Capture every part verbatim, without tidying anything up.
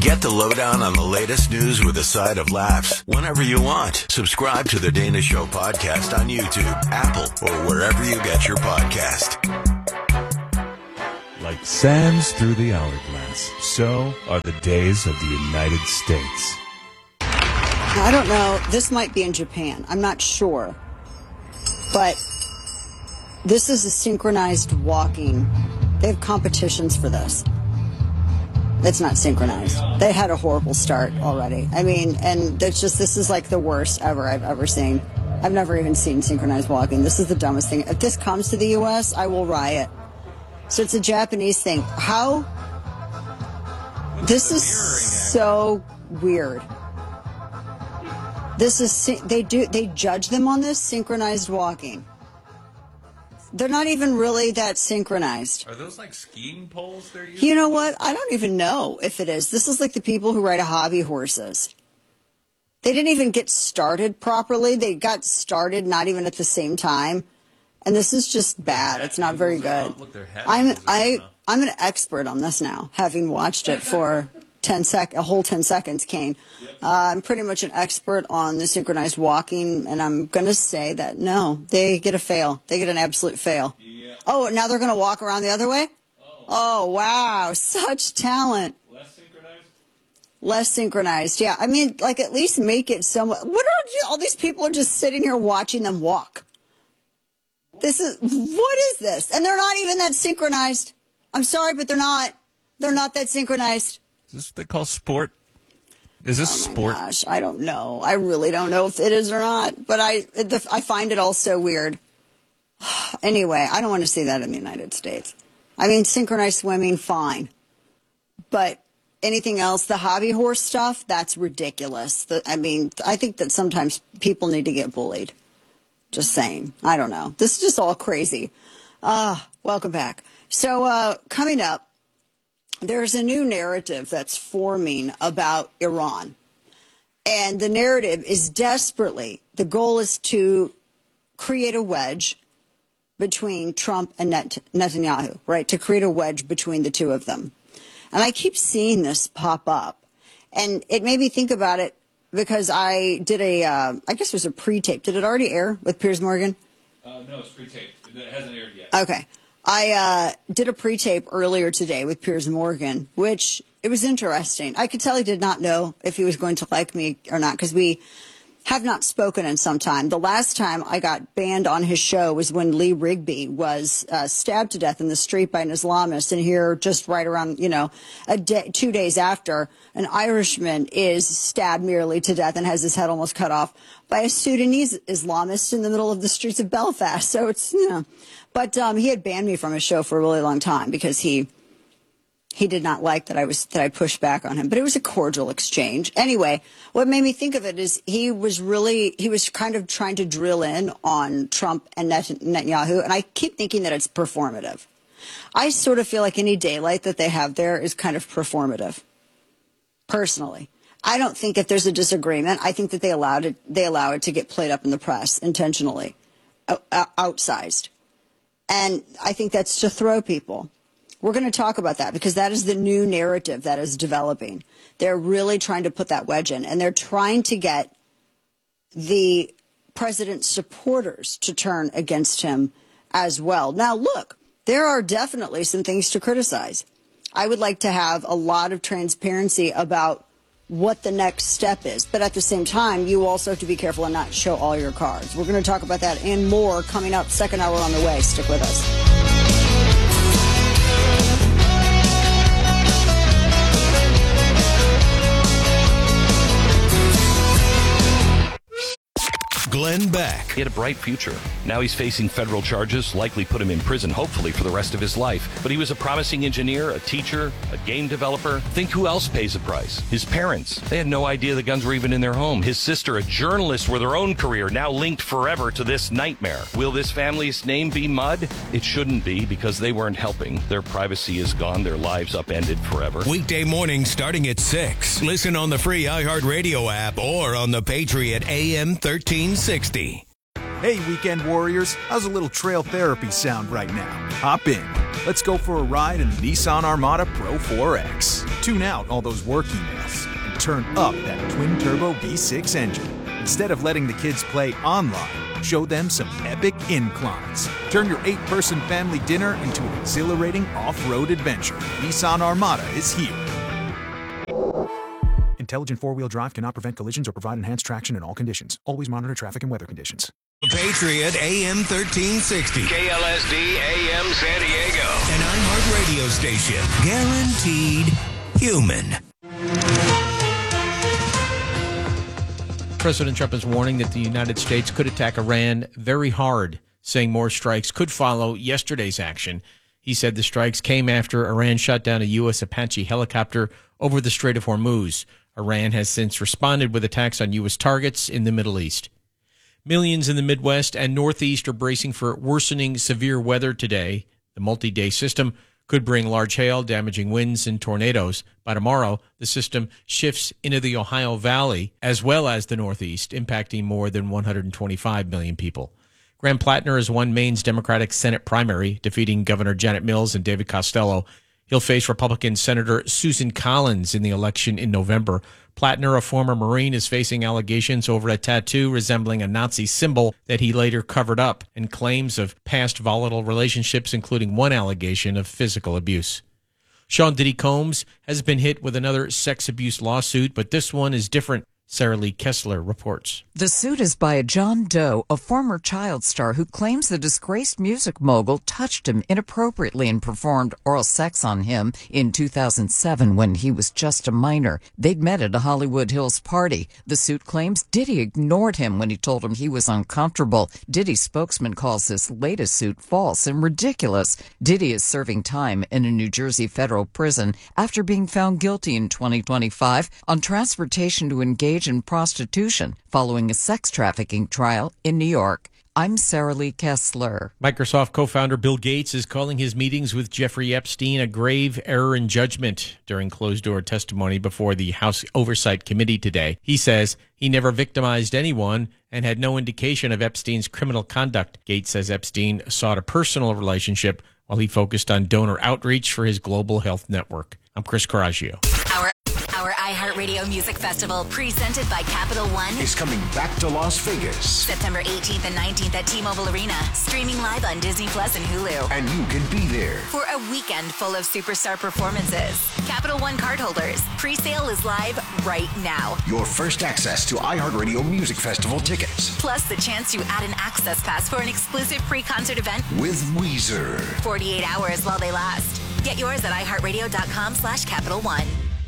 Get the lowdown on the latest news with a side of laughs whenever you want. Subscribe to the Dana Show podcast on YouTube, Apple, or wherever you get your podcast. Like sands through the hourglass, so are the days of the United States. Now, I don't know. This might be in Japan. I'm not sure. But this is a synchronized walking. They have competitions for this. It's not synchronized. They had a horrible start already. I mean, and it's just, this is like the worst ever I've ever seen. I've never even seen synchronized walking. This is the dumbest thing. If this comes to the U S, I will riot. So it's a Japanese thing. How? This is so weird. This is, they do, they judge them on this synchronized walking. They're not even really that synchronized. Are those like skiing poles they're using? You know what? I don't even know if it is. This is like the people who ride hobby horses. They didn't even get started properly. They got started not even at the same time. And this is just bad. It's not very good. I'm I I'm an expert on this now, having watched it for ten sec a whole ten seconds, Kane. Uh, I'm pretty much an expert on the synchronized walking, and I'm going to say that no, they get a fail. They get an absolute fail. Yeah. Oh, now they're going to walk around the other way? Oh. oh, wow. Such talent. Less synchronized? Less synchronized, yeah. I mean, like, at least make it somewhat. What are all these people are just sitting here watching them walk? This is, what is this? And they're not even that synchronized. I'm sorry, but they're not. They're not that synchronized. Is this what they call sport? Is this oh my sport? Gosh, I don't know. I really don't know if it is or not. But I, the, I find it all so weird. Anyway, I don't want to see that in the United States. I mean, synchronized swimming, fine. But anything else, the hobby horse stuff, that's ridiculous. The, I mean, I think that sometimes people need to get bullied. Just saying. I don't know. This is just all crazy. Ah, uh, welcome back. So uh, coming up, there's a new narrative that's forming about Iran. And the narrative is desperately, the goal is to create a wedge between Trump and Net- Netanyahu, right? To create a wedge between the two of them. And I keep seeing this pop up. And it made me think about it because I did a, uh, I guess it was a pre-tape. Did it already air with Piers Morgan? Uh, no, it's pre-taped. It hasn't aired yet. Okay. I uh, did a pre-tape earlier today with Piers Morgan, which it was interesting. I could tell he did not know if he was going to like me or not because we have not spoken in some time. The last time I got banned on his show was when Lee Rigby was uh, stabbed to death in the street by an Islamist. And here, just right around, you know, a day, two days after, an Irishman is stabbed nearly to death and has his head almost cut off by a Sudanese Islamist in the middle of the streets of Belfast. So it's, you know. But um, he had banned me from his show for a really long time because he he did not like that I was that I pushed back on him. But it was a cordial exchange. Anyway, what made me think of it is he was really he was kind of trying to drill in on Trump and Net- Netanyahu, and I keep thinking that it's performative. I sort of feel like any daylight that they have there is kind of performative. Personally, I don't think if there's a disagreement, I think that they allowed it they allow it to get played up in the press intentionally, uh, outsized. And I think that's to throw people. We're going to talk about that because that is the new narrative that is developing. They're really trying to put that wedge in, and they're trying to get the president's supporters to turn against him as well. Now, look, there are definitely some things to criticize. I would like to have a lot of transparency about what the next step is. But at the same time, you also have to be careful and not show all your cards. We're going to talk about that and more coming up. Second hour on the way. Stick with us. Glenn Beck. He had a bright future. Now he's facing federal charges, likely put him in prison, hopefully for the rest of his life. But he was a promising engineer, a teacher, a game developer. Think who else pays the price? His parents. They had no idea the guns were even in their home. His sister, a journalist with her own career, now linked forever to this nightmare. Will this family's name be mud? It shouldn't be, because they weren't helping. Their privacy is gone. Their lives upended forever. Weekday morning starting at six. Listen on the free iHeartRadio app or on the Patriot A M thirteen sixty. Hey, weekend warriors, how's a little trail therapy sound right now? Hop in. Let's go for a ride in the Nissan Armada Pro four X. Tune out all those work emails and turn up that twin-turbo V six engine. Instead of letting the kids play online, show them some epic inclines. Turn your eight-person family dinner into an exhilarating off-road adventure. Nissan Armada is here. Intelligent four-wheel drive cannot prevent collisions or provide enhanced traction in all conditions. Always monitor traffic and weather conditions. Patriot A M thirteen sixty. K L S D A M San Diego. An iHeart radio station. Guaranteed human. President Trump is warning that the United States could attack Iran very hard, saying more strikes could follow yesterday's action. He said the strikes came after Iran shot down a U S Apache helicopter over the Strait of Hormuz. Iran has since responded with attacks on U S targets in the Middle East. Millions in the Midwest and Northeast are bracing for worsening severe weather today. The multi-day system could bring large hail, damaging winds, and tornadoes. By tomorrow, the system shifts into the Ohio Valley as well as the Northeast, impacting more than one hundred twenty-five million people. Graham Plattner has won Maine's Democratic Senate primary, defeating Governor Janet Mills and David Costello. He'll face Republican Senator Susan Collins in the election in November. Plattner, a former Marine, is facing allegations over a tattoo resembling a Nazi symbol that he later covered up and claims of past volatile relationships, including one allegation of physical abuse. Sean Diddy Combs has been hit with another sex abuse lawsuit, but this one is different. Sarah Lee Kessler reports. The suit is by a John Doe, a former child star who claims the disgraced music mogul touched him inappropriately and performed oral sex on him in two thousand seven when he was just a minor. They'd met at a Hollywood Hills party. The suit claims Diddy ignored him when he told him he was uncomfortable. Diddy's spokesman calls this latest suit false and ridiculous. Diddy is serving time in a New Jersey federal prison after being found guilty in twenty twenty-five on transportation to engage in prostitution following a sex trafficking trial in New York. I'm Sarah Lee Kessler. Microsoft co-founder Bill Gates is calling his meetings with Jeffrey Epstein a grave error in judgment during closed-door testimony before the House Oversight Committee today. He says he never victimized anyone and had no indication of Epstein's criminal conduct. Gates says Epstein sought a personal relationship while he focused on donor outreach for his global health network. I'm Chris Coraggio. Our Our iHeartRadio Music Festival, presented by Capital One, is coming back to Las Vegas. September eighteenth and nineteenth at T-Mobile Arena, streaming live on Disney Plus and Hulu. And you can be there For a weekend full of superstar performances. Capital One cardholders, pre-sale is live right now. Your first access to iHeartRadio Music Festival tickets. Plus the chance to add an access pass for an exclusive pre-concert event With Weezer. forty-eight hours while they last. Get yours at iHeartRadio.com slash Capital One.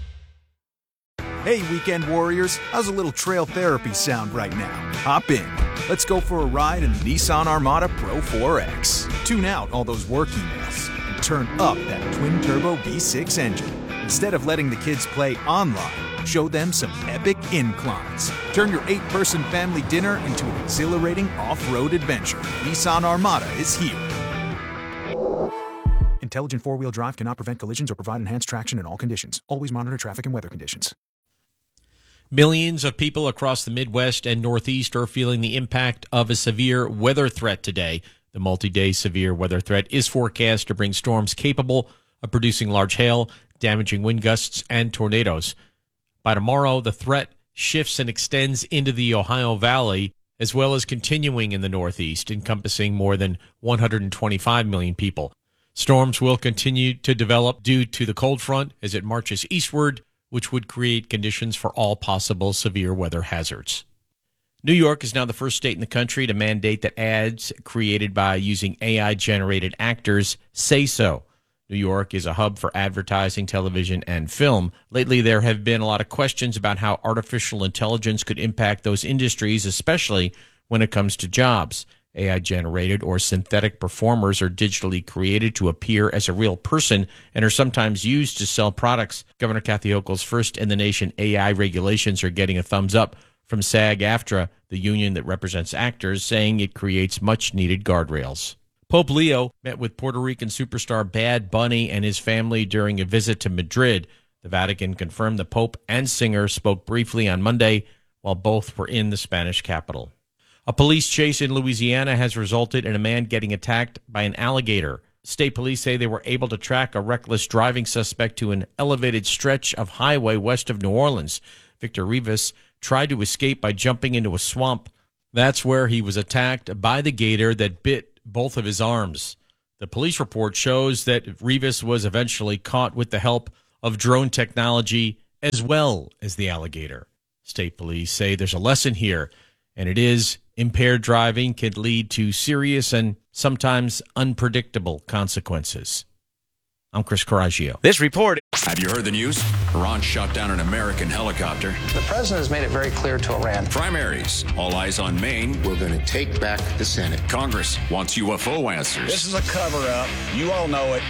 Hey, weekend warriors, how's a little trail therapy sound right now? Hop in. Let's go for a ride in the Nissan Armada Pro four X. Tune out all those work emails and turn up that twin-turbo V six engine. Instead of letting the kids play online, show them some epic inclines. Turn your eight-person family dinner into an exhilarating off-road adventure. Nissan Armada is here. Intelligent four-wheel drive cannot prevent collisions or provide enhanced traction in all conditions. Always monitor traffic and weather conditions. Millions of people across the Midwest and Northeast are feeling the impact of a severe weather threat today. The multi-day severe weather threat is forecast to bring storms capable of producing large hail, damaging wind gusts, and tornadoes. By tomorrow, the threat shifts and extends into the Ohio Valley, as well as continuing in the Northeast, encompassing more than one hundred twenty-five million people. Storms will continue to develop due to the cold front as it marches eastward, which would create conditions for all possible severe weather hazards. New York is now the first state in the country to mandate that ads created by using A I-generated actors say so. New York is a hub for advertising, television, and film. Lately, there have been a lot of questions about how artificial intelligence could impact those industries, especially when it comes to jobs. A I-generated or synthetic performers are digitally created to appear as a real person and are sometimes used to sell products. Governor Kathy Hochul's first-in-the-nation A I regulations are getting a thumbs up from SAG-AFTRA, the union that represents actors, saying it creates much-needed guardrails. Pope Leo met with Puerto Rican superstar Bad Bunny and his family during a visit to Madrid. The Vatican confirmed the Pope and singer spoke briefly on Monday while both were in the Spanish capital. A police chase in Louisiana has resulted in a man getting attacked by an alligator. State police say they were able to track a reckless driving suspect to an elevated stretch of highway west of New Orleans. Victor Rivas tried to escape by jumping into a swamp. That's where he was attacked by the gator that bit both of his arms. The police report shows that Rivas was eventually caught with the help of drone technology as well as the alligator. State police say there's a lesson here, and it is impaired driving can lead to serious and sometimes unpredictable consequences. I'm Chris Coraggio. This report. Have you heard the news? Iran shot down an American helicopter. The president has made it very clear to Iran. Primaries. All eyes on Maine. We're going to take back the Senate. Congress wants U F O answers. This is a cover-up. You all know it.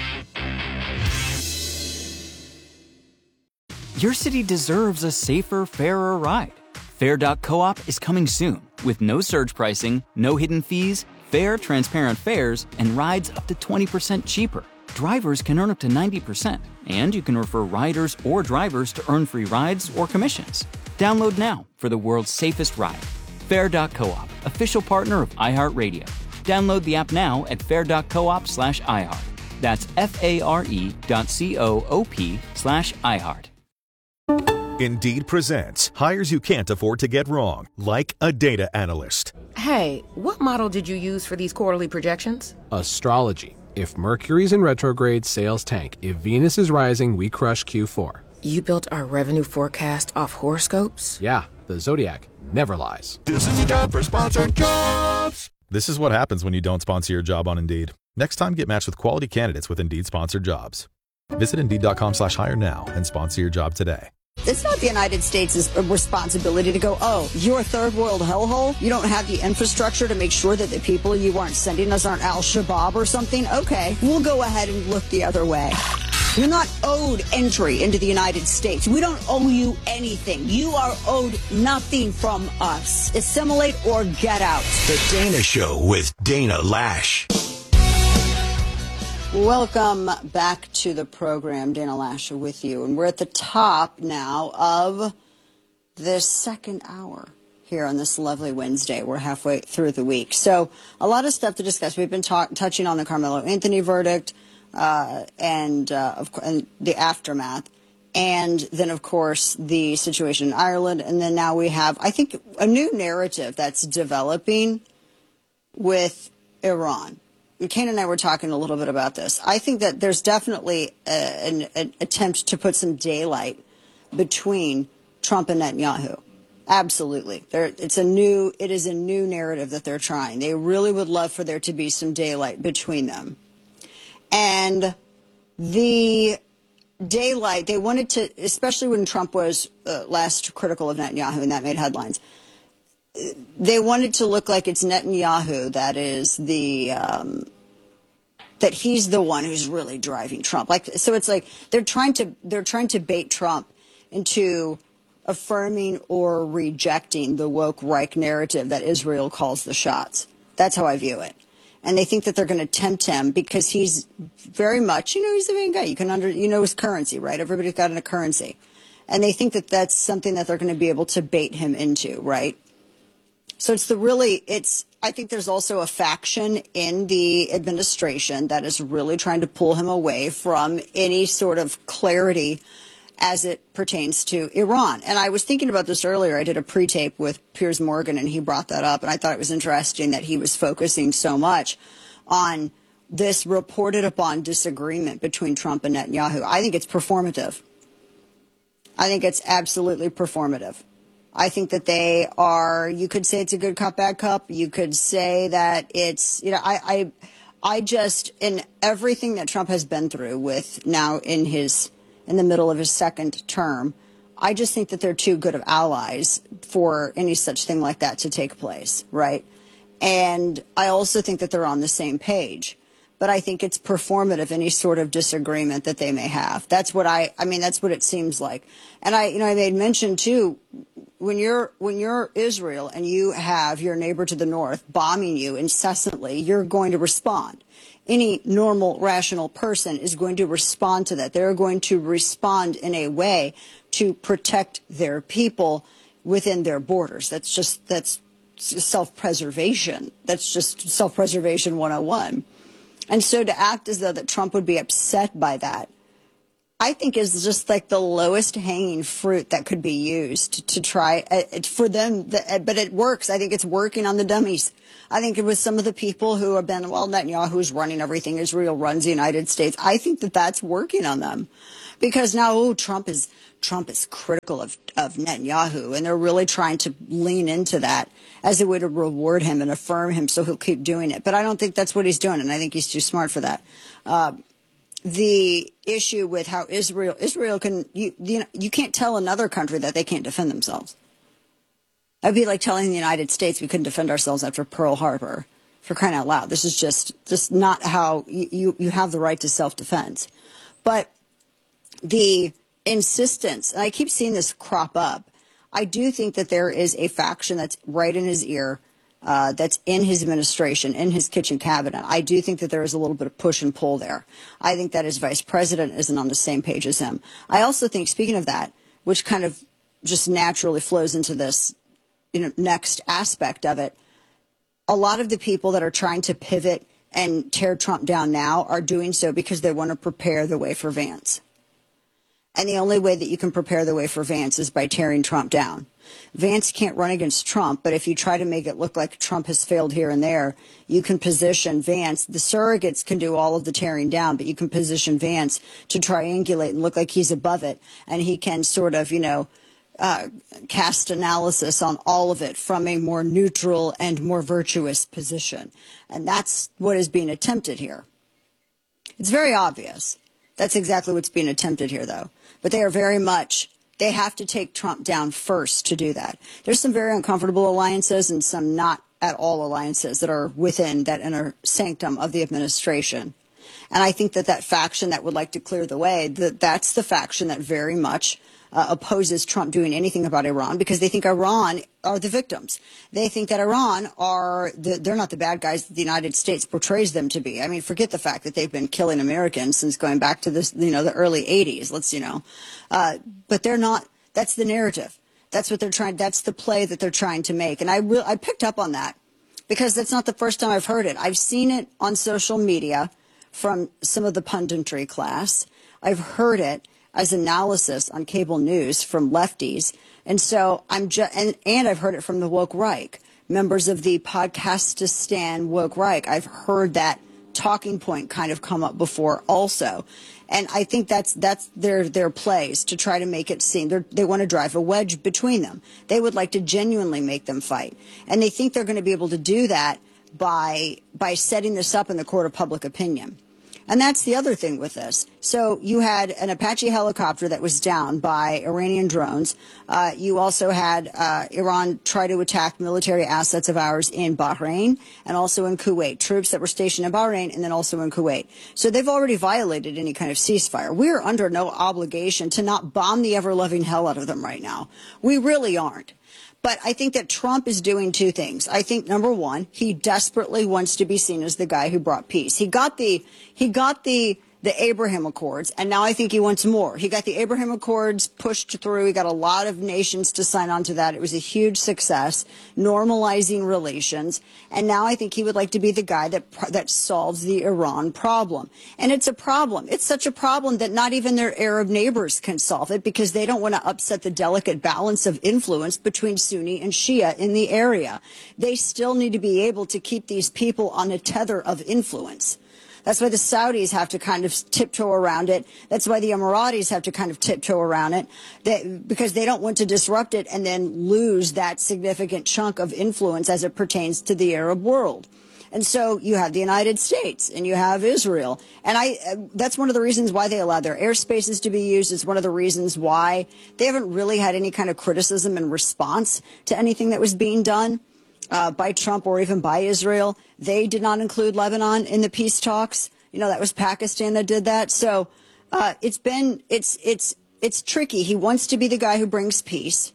Your city deserves a safer, fairer ride. Fair dot coop is coming soon with no surge pricing, no hidden fees, fair, transparent fares, and rides up to twenty percent cheaper. Drivers can earn up to ninety percent, and you can refer riders or drivers to earn free rides or commissions. Download now for the world's safest ride. Fair dot coop, official partner of iHeartRadio. Download the app now at fair dot coop slash iHeart. That's F-A-R-E dot C-O-O-P slash iHeart. Indeed presents hires you can't afford to get wrong, like a data analyst. Hey, what model did you use for these quarterly projections? Astrology. If Mercury's in retrograde, sales tank. If Venus is rising, we crush Q four. You built our revenue forecast off horoscopes? Yeah, the Zodiac never lies. This is a job for sponsored jobs. This is what happens when you don't sponsor your job on Indeed. Next time, get matched with quality candidates with Indeed sponsored jobs. Visit Indeed.com slash hire now and sponsor your job today. It's not the United States' responsibility to go, oh, you're a third world hellhole? You don't have the infrastructure to make sure that the people you aren't sending us aren't Al-Shabaab or something? Okay, we'll go ahead and look the other way. You're not owed entry into the United States. We don't owe you anything. You are owed nothing from us. Assimilate or get out. The Dana Show with Dana Lash. Welcome back to the program. Dana Lash with you. And we're at the top now of this second hour here on this lovely Wednesday. We're halfway through the week. So a lot of stuff to discuss. We've been talk- touching on the Carmelo Anthony verdict uh, and, uh, of co- and the aftermath. And then, of course, the situation in Ireland. And then now we have, I think, a new narrative that's developing with Iran. Kane and I were talking a little bit about this. I think that there's definitely a, an, an attempt to put some daylight between Trump and Netanyahu. Absolutely. There, it's a new, it is a new narrative that they're trying. They really would love for there to be some daylight between them. And the daylight, they wanted to, especially when Trump was uh, last critical of Netanyahu, and that made headlines. They wanted to look like it's Netanyahu that is the um, that he's the one who's really driving Trump. Like, so it's like they're trying to they're trying to bait Trump into affirming or rejecting the woke Reich narrative that Israel calls the shots. That's how I view it. And they think that they're going to tempt him because he's very much, you know, he's the main guy. You can under, you know, his currency, right? Everybody's got a currency, and they think that that's something that they're going to be able to bait him into, right? So it's the really, it's, I think there's also a faction in the administration that is really trying to pull him away from any sort of clarity as it pertains to Iran. And I was thinking about this earlier. I did a pre-tape with Piers Morgan, and he brought that up. And I thought it was interesting that he was focusing so much on this reported upon disagreement between Trump and Netanyahu. I think it's performative. I think it's absolutely performative. I think that they are, you could say it's a good cop, bad cop. You could say that it's, you know, I, I, I just, in everything that Trump has been through with now in his, in the middle of his second term, I just think that they're too good of allies for any such thing like that to take place, right? And I also think that they're on the same page. But I think it's performative, any sort of disagreement that they may have. That's what I, I mean, that's what it seems like. And I, you know, I made mention too, when you're, when you're Israel and you have your neighbor to the north bombing you incessantly, you're going to respond. Any normal, rational person is going to respond to that. They're going to respond in a way to protect their people within their borders. That's just, that's self-preservation. That's just self-preservation one oh one. And so to act as though that Trump would be upset by that, I think is just like the lowest hanging fruit that could be used to try uh, for them. But it works. I think it's working on the dummies. I think it was some of the people who have been, well, Netanyahu's running everything. Israel runs the United States. I think that that's working on them because now, oh, Trump is Trump is critical of, of Netanyahu, and they're really trying to lean into that as a way to reward him and affirm him so he'll keep doing it. But I don't think that's what he's doing, and I think he's too smart for that. Uh, the issue with how Israel Israel can you you, know, you can't tell another country that they can't defend themselves. That'd be like telling the United States we couldn't defend ourselves after Pearl Harbor. For crying out loud, this is just just not how you you, you have the right to self-defense. But the insistence, and I keep seeing this crop up, I do think that there is a faction that's right in his ear, uh, that's in his administration, in his kitchen cabinet. I do think that there is a little bit of push and pull there. I think that his vice president isn't on the same page as him. I also think, speaking of that, which kind of just naturally flows into this, you know, next aspect of it, a lot of the people that are trying to pivot and tear Trump down now are doing so because they want to prepare the way for Vance. And the only way that you can prepare the way for Vance is by tearing Trump down. Vance can't run against Trump, but if you try to make it look like Trump has failed here and there, you can position Vance. The surrogates can do all of the tearing down, but you can position Vance to triangulate and look like he's above it. And he can sort of, you know, uh, cast analysis on all of it from a more neutral and more virtuous position. And that's what is being attempted here. It's very obvious. That's exactly what's being attempted here, though. But they are very much, they have to take Trump down first to do that. There's some very uncomfortable alliances and some not at all alliances that are within that inner sanctum of the administration. And I think that that faction that would like to clear the way, that that's the faction that very much uh, opposes Trump doing anything about Iran because they think Iran are the victims. They think that Iran are, the, they're not the bad guys that the United States portrays them to be. I mean, forget the fact that they've been killing Americans since going back to this, you know, the early eighties, let's, you know. Uh, but they're not, that's the narrative. That's what they're trying, that's the play that they're trying to make. And I will, I picked up on that because that's not the first time I've heard it. I've seen it on social media from some of the punditry class. I've heard it as analysis on cable news from lefties. And so I'm just, and, and I've heard it from the woke Reich, members of the Podcastistan woke Reich. I've heard that talking point kind of come up before also. And I think that's, that's their, their plays to try to make it seem they're, they want to drive a wedge between them. They would like to genuinely make them fight. And they think they're going to be able to do that by, by setting this up in the court of public opinion. And that's the other thing with this. So you had an Apache helicopter that was down by Iranian drones. Uh, you also had uh, Iran try to attack military assets of ours in Bahrain and also in Kuwait, troops that were stationed in Bahrain and then also in Kuwait. So they've already violated any kind of ceasefire. We're under no obligation to not bomb the ever-loving hell out of them right now. We really aren't. But I think that Trump is doing two things. I think, number one, he desperately wants to be seen as the guy who brought peace. He got the he got the the Abraham Accords, and now I think he wants more. He got the Abraham Accords pushed through. He got a lot of nations to sign on to that. It was a huge success, normalizing relations. And now I think he would like to be the guy that that solves the Iran problem. And it's a problem. It's such a problem that not even their Arab neighbors can solve it because they don't want to upset the delicate balance of influence between Sunni and Shia in the area. They still need to be able to keep these people on a tether of influence. That's why the Saudis have to kind of tiptoe around it. That's why the Emiratis have to kind of tiptoe around it, they, because they don't want to disrupt it and then lose that significant chunk of influence as it pertains to the Arab world. And so you have the United States and you have Israel. And I, uh, that's one of the reasons why they allowed their airspaces to be used. It's one of the reasons why they haven't really had any kind of criticism in response to anything that was being done Uh, by Trump or even by Israel. They did not include Lebanon in the peace talks. You know, that was Pakistan that did that. So uh, it's been, it's, it's, it's tricky. He wants to be the guy who brings peace.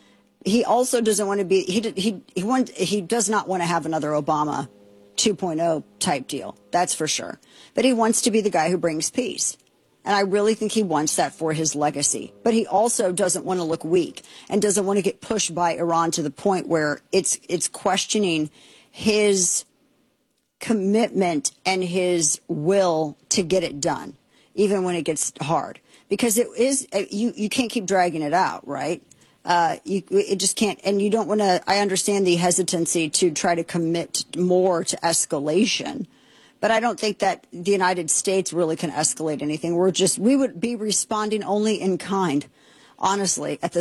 He also doesn't want to be, he, he, he, want, he does not want to have another Obama two point oh type deal. That's for sure. But he wants to be the guy who brings peace. And I really think he wants that for his legacy. But he also doesn't want to look weak and doesn't want to get pushed by Iran to the point where it's it's questioning his commitment and his will to get it done, even when it gets hard. Because it is, you, you can't keep dragging it out, right? Uh, you, it just can't, and you don't want to, I understand the hesitancy to try to commit more to escalation, but I don't think that the United States really can escalate anything. We're just, we would be responding only in kind, honestly, at the